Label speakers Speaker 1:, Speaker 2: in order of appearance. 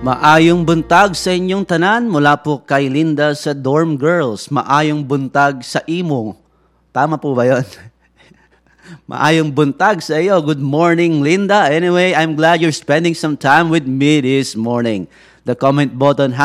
Speaker 1: Maayong buntag sa inyong tanan mula po kay Linda sa Dorm Girls. Maayong buntag sa imo. Tama po ba yun? Maayong buntag sa iyo. Good morning, Linda. Anyway, I'm glad you're spending some time with me this morning. The comment button